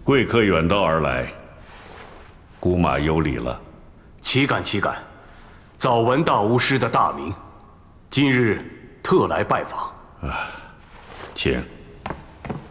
贵客远道而来，古马有礼了。 岂敢岂敢！早闻大巫师的大名，今日特来拜访。 请。